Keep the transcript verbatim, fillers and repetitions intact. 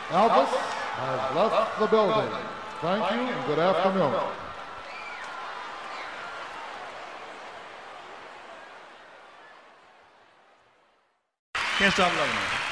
Elvis has left the building. Thank you and good afternoon. Can't stop loving you.